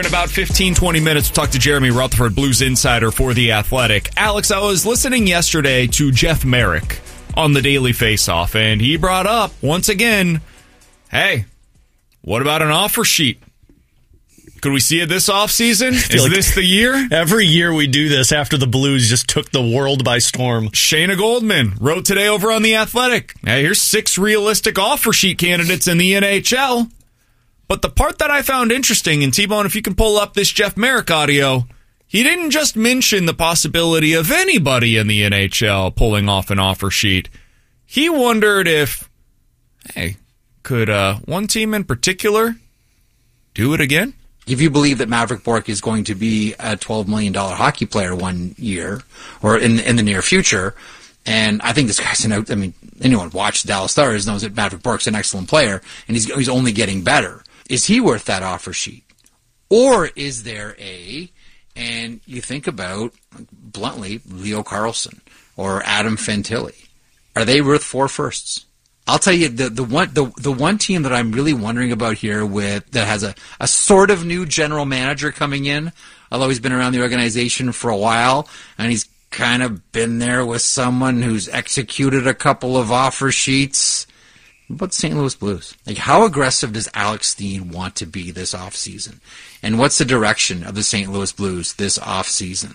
In about 15-20 minutes, we'll talk to Jeremy Rutherford, Blues insider for The Athletic. Alex, I was listening yesterday to Jeff Merrick on the Daily Faceoff, and he brought up, once again, hey, what about an offer sheet? Could we see it this offseason? Is this the year? Every year we do this after the Blues just took the world by storm. Shayna Goldman wrote today over on The Athletic, hey, here's 6 realistic offer sheet candidates in the NHL. But the part that I found interesting, and T-Bone, if you can pull up this Jeff Merrick audio, he didn't just mention the possibility of anybody in the NHL pulling off an offer sheet. He wondered if, hey, could one team in particular do it again? If you believe that Maverick Bourque is going to be a $12 million hockey player one year or in the near future, and I think this guy's anyone watched Dallas Stars knows that Maverick Bourque's an excellent player, and he's only getting better. Is he worth that offer sheet? Or is there and you think about, bluntly, Leo Carlsson or Adam Fantilli. Are they worth 4 firsts? I'll tell you, the one team that I'm really wondering about here that has a sort of new general manager coming in, although he's been around the organization for a while, and he's kind of been there with someone who's executed a couple of offer sheets. What about the St. Louis Blues? Like, how aggressive does Alex Steen want to be this offseason? And what's the direction of the St. Louis Blues this offseason?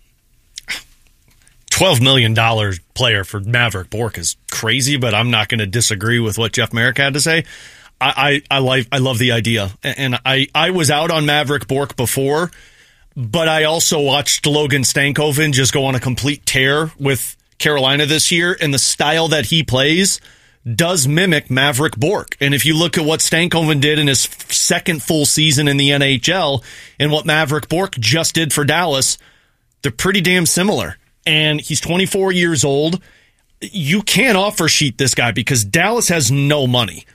$12 million player for Maverick Bourque is crazy, but I'm not going to disagree with what Jeff Merrick had to say. I love the idea. And I was out on Maverick Bourque before, but I also watched Logan Stankoven just go on a complete tear with Carolina this year, and the style that he plays does mimic Maverick Bourque. And if you look at what Stankoven did in his second full season in the NHL and what Maverick Bourque just did for Dallas, they're pretty damn similar. And he's 24 years old. You can't offer sheet this guy because Dallas has no money.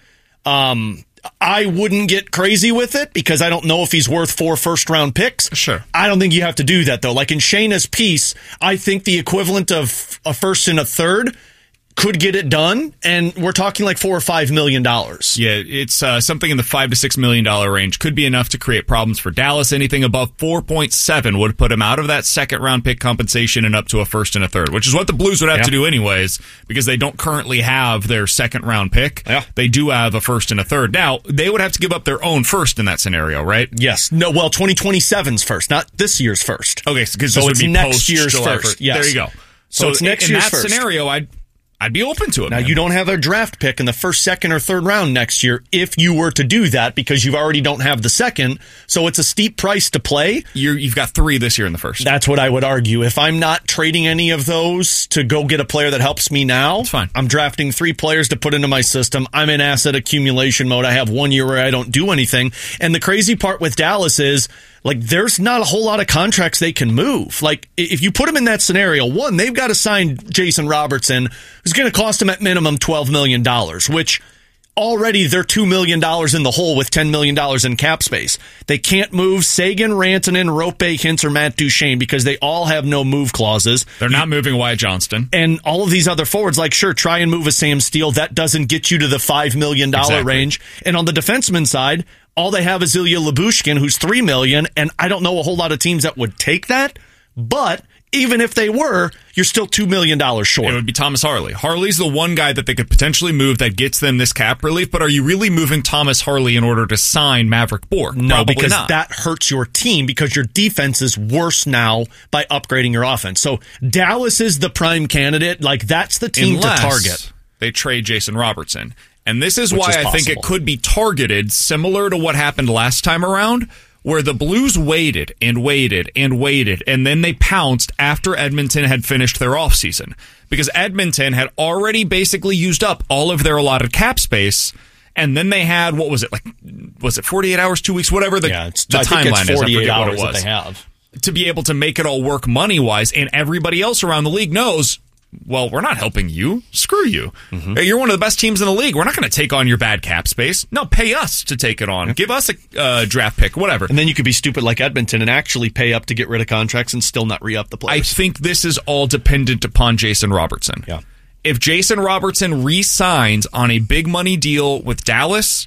I wouldn't get crazy with it because I don't know if he's worth 4 first-round picks. Sure. I don't think you have to do that, though. Like in Shayna's piece, I think the equivalent of a first and a third could get it done, and we're talking like $4 or $5 million. Yeah, it's something in the $5 to $6 million range. Could be enough to create problems for Dallas. Anything above 4.7 would put him out of that second-round pick compensation and up to a first and a third, which is what the Blues would have to do anyways, because they don't currently have their second-round pick. Yeah. They do have a first and a third. Now, they would have to give up their own first in that scenario, right? Yes. No. Well, 2027's first, not this year's first. Okay, because so this would it's be next year's July first. 1st. Yes. There you go. So it's next in year's that first. scenario, I'd be open to it. Now, man. you don't have a draft pick in the first, second, or third round next year if you were to do that because you already don't have the second. So it's a steep price to play. You've got 3 this year in the first. That's what I would argue. If I'm not trading any of those to go get a player that helps me now, it's fine. I'm drafting 3 players to put into my system. I'm in asset accumulation mode. I have 1 year where I don't do anything. And the crazy part with Dallas is, like, there's not a whole lot of contracts they can move. Like, if you put them in that scenario, one, they've got to sign Jason Robertson, who's going to cost them at minimum $12 million, which already they're $2 million in the hole with $10 million in cap space. They can't move Sagan, Rantanen, Roope Hintz, or Matt Duchene because they all have no move clauses. They're not moving Wyatt Johnston. And all of these other forwards, like, sure, try and move a Sam Steele. That doesn't get you to the $5 million range. And on the defenseman side, all they have is Ilya Lyubushkin, who's $3 million, and I don't know a whole lot of teams that would take that. But even if they were, you're still $2 million short. It would be Thomas Harley. Harley's the one guy that they could potentially move that gets them this cap relief, but are you really moving Thomas Harley in order to sign Maverick Bourque? No, Probably because not. that hurts your team because your defense is worse now by upgrading your offense. So Dallas is the prime candidate. Like, that's the team Unless to target. They trade Jason Robertson. And this is why I think it could be targeted similar to what happened last time around, where the Blues waited and waited and waited, and then they pounced after Edmonton had finished their offseason. Because Edmonton had already basically used up all of their allotted cap space, and then they had, what was it 48 hours, 2 weeks, whatever the timeline is. I forget what it was. That they have. To be able to make it all work money-wise, and everybody else around the league knows, well, we're not helping you. Screw you. Mm-hmm. You're one of the best teams in the league. We're not going to take on your bad cap space. No, pay us to take it on. Give us a draft pick, whatever. And then you could be stupid like Edmonton and actually pay up to get rid of contracts and still not re-up the players. I think this is all dependent upon Jason Robertson. Yeah. If Jason Robertson re-signs on a big money deal with Dallas,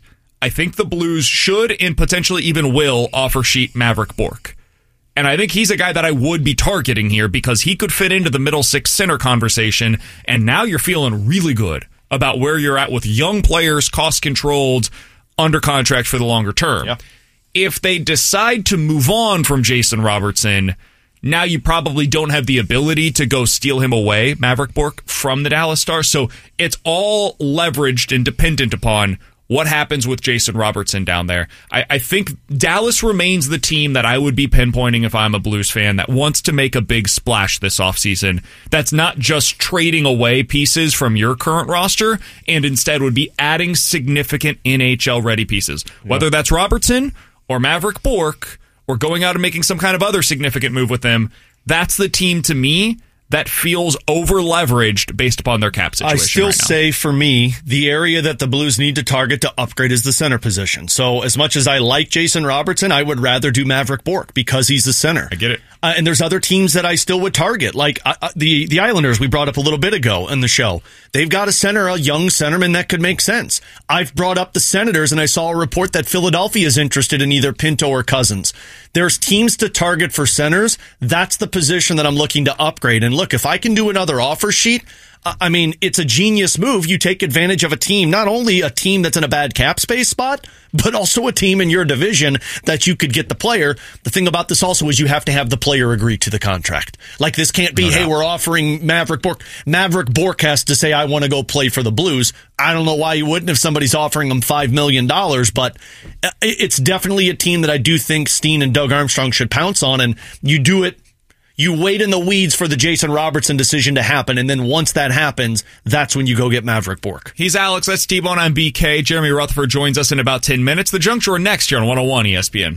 I think the Blues should and potentially even will offer sheet Maverick Bourque. And I think he's a guy that I would be targeting here because he could fit into the middle six center conversation. And now you're feeling really good about where you're at with young players, cost controlled, under contract for the longer term. Yeah. If they decide to move on from Jason Robertson, now you probably don't have the ability to go steal him away, Maverick Bourque, from the Dallas Stars. So it's all leveraged and dependent upon what happens with Jason Robertson down there. I think Dallas remains the team that I would be pinpointing if I'm a Blues fan that wants to make a big splash this offseason. That's not just trading away pieces from your current roster and instead would be adding significant NHL-ready pieces. Whether that's Robertson or Maverick Bourque or going out and making some kind of other significant move with them, that's the team to me that feels over-leveraged based upon their cap situation. I still right now. say, for me, the area that the Blues need to target to upgrade is the center position. So as much as I like Jason Robertson, I would rather do Maverick Bourque because he's the center. I get it. And there's other teams that I still would target, like the Islanders we brought up a little bit ago in the show. They've got a young centerman that could make sense. I've brought up the Senators, and I saw a report that Philadelphia is interested in either Pinto or Cousins. There's teams to target for centers. That's the position that I'm looking to upgrade. And look, if I can do another offer sheet, I mean, it's a genius move. You take advantage of a team, not only a team that's in a bad cap space spot, but also a team in your division that you could get the player. The thing about this also is you have to have the player agree to the contract. Like, this can't be, hey, we're offering Maverick Bourque. Maverick Bourque has to say, I want to go play for the Blues. I don't know why you wouldn't if somebody's offering him $5 million, but it's definitely a team that I do think Steen and Doug Armstrong should pounce on, and you do it. You wait in the weeds for the Jason Robertson decision to happen, and then once that happens, that's when you go get Maverick Bourque. He's Alex, that's T-Bone, I'm BK. Jeremy Rutherford joins us in about 10 minutes. The Junk Drawer next year on 101 ESPN.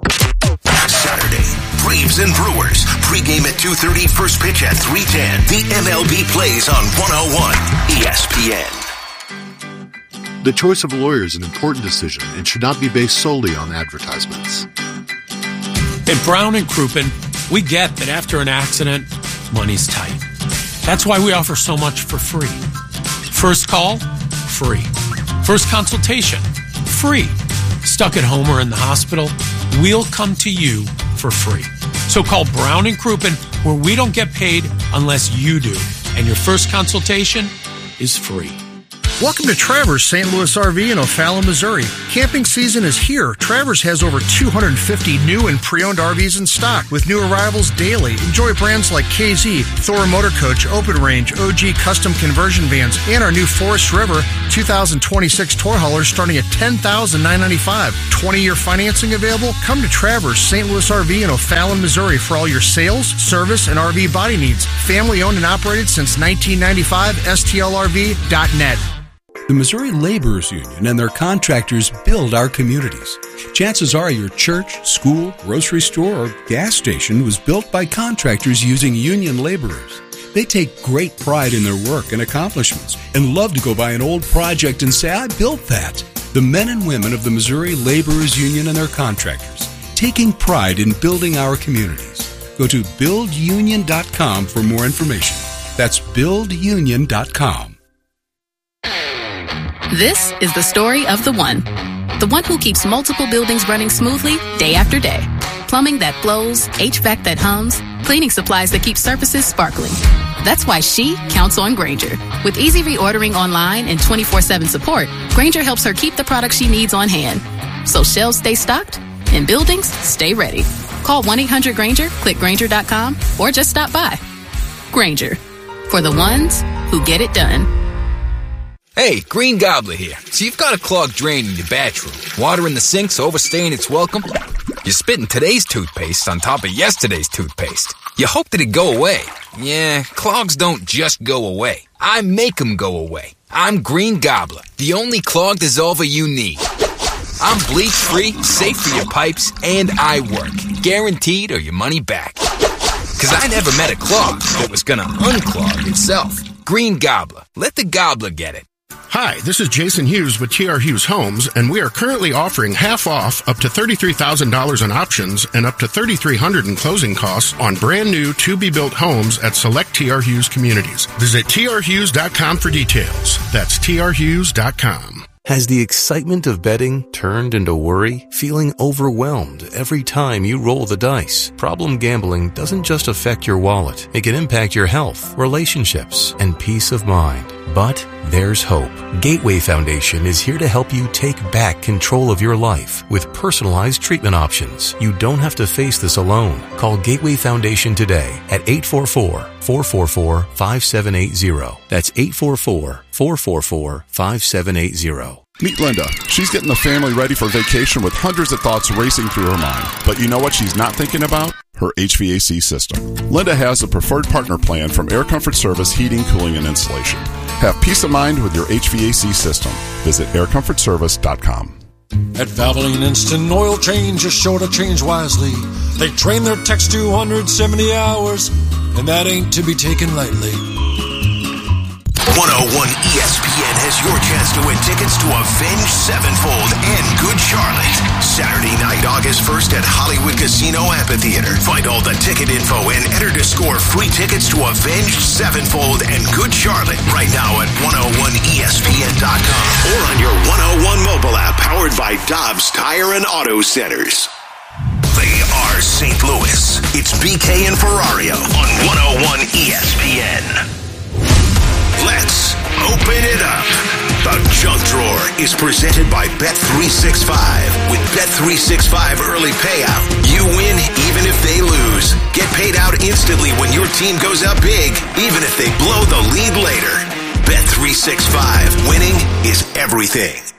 Saturday, Braves and Brewers. Pre-game at 2:30, first pitch at 3:10. The MLB plays on 101 ESPN. The choice of a lawyer is an important decision and should not be based solely on advertisements. At Brown & Crouppen, we get that after an accident, money's tight. That's why we offer so much for free. First call, free. First consultation, free. Stuck at home or in the hospital, we'll come to you for free. So call Brown & Crouppen, where we don't get paid unless you do. And your first consultation is free. Welcome to Travers St. Louis RV in O'Fallon, Missouri. Camping season is here. Travers has over 250 new and pre-owned RVs in stock with new arrivals daily. Enjoy brands like KZ, Thor Motor Coach, Open Range, OG Custom Conversion Vans, and our new Forest River 2026 tour haulers starting at $10,995. 20-year financing available? Come to Travers St. Louis RV in O'Fallon, Missouri for all your sales, service, and RV body needs. Family owned and operated since 1995, STLRV.net. The Missouri Laborers Union and their contractors build our communities. Chances are your church, school, grocery store, or gas station was built by contractors using union laborers. They take great pride in their work and accomplishments and love to go by an old project and say, I built that. The men and women of the Missouri Laborers Union and their contractors, taking pride in building our communities. Go to buildunion.com for more information. That's buildunion.com. This is the story of the one who keeps multiple buildings running smoothly day after day. Plumbing that flows, HVAC that hums, cleaning supplies that keep surfaces sparkling. That's why she counts on Grainger. With easy reordering online and 24/7 support, Grainger helps her keep the products she needs on hand. So shelves stay stocked and buildings stay ready. Call 1-800-GRAINGER, click Grainger.com, or just stop by. Grainger, for the ones who get it done. Hey, Green Gobbler here. So you've got a clogged drain in your bathroom. Water in the sink's overstaying its welcome. You're spitting today's toothpaste on top of yesterday's toothpaste. You hope that it go away. Yeah, clogs don't just go away. I make them go away. I'm Green Gobbler, the only clog dissolver you need. I'm bleach-free, safe for your pipes, and I work. Guaranteed or your money back. 'Cause I never met a clog that was gonna unclog itself. Green Gobbler. Let the gobbler get it. Hi, this is Jason Hughes with TR Hughes Homes, and we are currently offering half off up to $33,000 in options and up to $3,300 in closing costs on brand new to-be-built homes at select TR Hughes communities. Visit trhughes.com for details. That's trhughes.com. Has the excitement of betting turned into worry? Feeling overwhelmed every time you roll the dice? Problem gambling doesn't just affect your wallet. It can impact your health, relationships, and peace of mind. But there's hope. Gateway Foundation is here to help you take back control of your life with personalized treatment options. You don't have to face this alone. Call Gateway Foundation today at 844-444-5780. That's 844-444-5780. Meet Linda. She's getting the family ready for vacation with hundreds of thoughts racing through her mind. But you know what she's not thinking about? Her HVAC system. Linda has a preferred partner plan from Air Comfort Service Heating, Cooling, and Insulation. Have peace of mind with your HVAC system. Visit aircomfortservice.com. At Valvoline Instant Oil Change is sure to change wisely. They train their techs 270 hours, and that ain't to be taken lightly. 101 ESPN has your chance to win tickets to Avenged Sevenfold and Good Charlotte. Saturday night, August 1st at Hollywood Casino Amphitheater. Find all the ticket info and enter to score free tickets to Avenged Sevenfold and Good Charlotte right now at 101ESPN.com or on your 101 mobile app powered by Dobbs Tire and Auto Centers. They are St. Louis. It's BK and Ferrario on 101 ESPN. Let's open it up. The Junk Drawer is presented by Bet365. With Bet365 early payout, you win even if they lose. Get paid out instantly when your team goes up big, even if they blow the lead later. Bet365. Winning is everything.